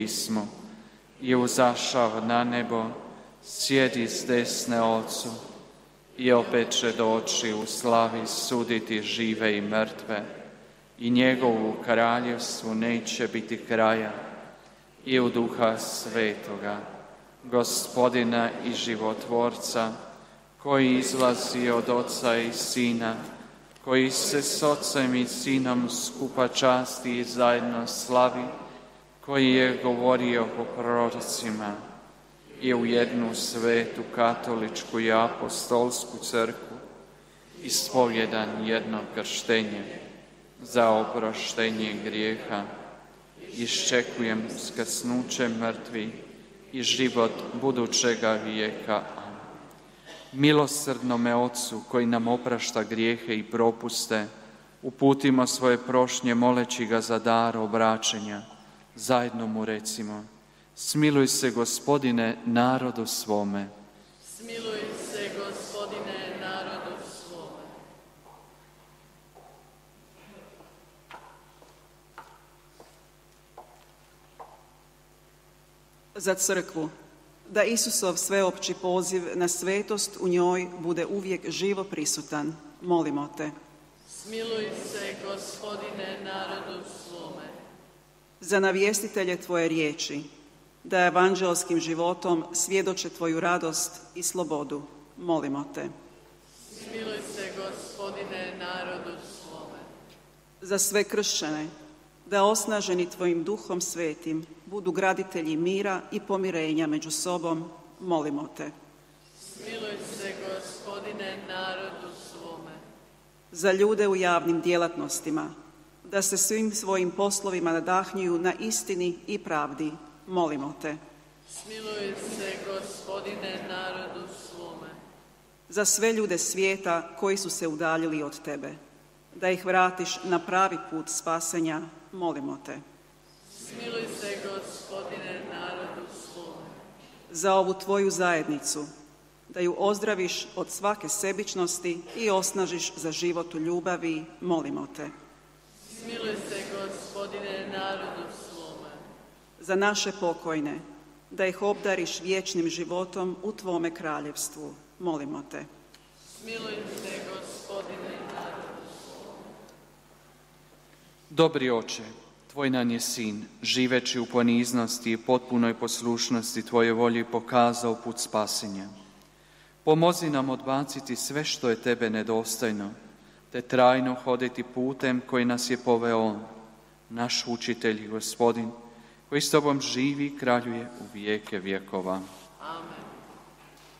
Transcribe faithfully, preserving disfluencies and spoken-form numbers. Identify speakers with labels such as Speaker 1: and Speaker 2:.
Speaker 1: pismo je uzašao na nebo, sjedi s desne Otcu i opet će doći u slavi suditi žive i mrtve i njegovu kraljevstvu neće biti kraja. I u Duha Svetoga, Gospodina i Životvorca, koji izlazi od Oca i Sina, koji se s Ocem i Sinom skupa časti i zajedno slavi, koji je govorio po prorocima, i u jednu svetu katoličku i apostolsku crkvu, ispovjedan jedno krštenje za oproštenje grijeha, iščekujem uskrsnuće mrtvih i život budućega vijeka. Milosrdnome Otcu, koji nam oprašta grijehe i propuste, uputimo svoje prošnje moleći ga za dar obraćenja. Zajedno mu recimo: smiluj se, Gospodine, narodu svome.
Speaker 2: Smiluj se, Gospodine, narodu svome.
Speaker 3: Za crkvu, da Isusov sveopći poziv na svetost u njoj bude uvijek živo prisutan, molimo te.
Speaker 2: Smiluj se, Gospodine, narodu svome.
Speaker 3: Za navjestitelje tvoje riječi, da evanđelskim životom svjedoče tvoju radost i slobodu, molimo te.
Speaker 2: Smiluj se, Gospodine, narodu svome.
Speaker 3: Za sve kršćane, da osnaženi tvojim duhom svetim budu graditelji mira i pomirenja među sobom, molimo te.
Speaker 2: Smiluj se, Gospodine, narodu svome.
Speaker 3: Za ljude u javnim djelatnostima, da se svim svojim poslovima nadahnjuju na istini i pravdi, molimo te.
Speaker 2: Smiluj se, Gospodine, narodu svome.
Speaker 3: Za sve ljude svijeta koji su se udaljili od tebe, da ih vratiš na pravi put spasenja, molimo te.
Speaker 2: Smiluj se, Gospodine, narodu svome.
Speaker 3: Za ovu tvoju zajednicu, da ju ozdraviš od svake sebičnosti i osnažiš za život u ljubavi, molimo te.
Speaker 2: Smiluj se, Gospodine, narodu svome.
Speaker 3: Za naše pokojne, da ih obdariš vječnim životom u tvome kraljevstvu, molimo te.
Speaker 2: Smiluj se, Gospodine, narodu svome.
Speaker 1: Dobri Oče, Tvoj nam je Sin, živeći u poniznosti i potpunoj poslušnosti Tvoje volji, pokazao put spasenja. Pomozi nam odbaciti sve što je Tebe nedostojno, te trajno hoditi putem koji nas je poveo On, naš učitelj i Gospodin, koji s Tobom živi i kraljuje u vijeke vjekova.